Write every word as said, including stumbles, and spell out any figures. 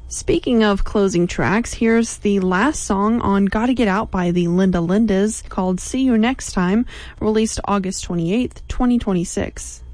Speaking of closing tracks, here's the last song on Gotta Get Out by the Linda Lindas, called See You Next Time, released August twenty-eighth, twenty twenty-six.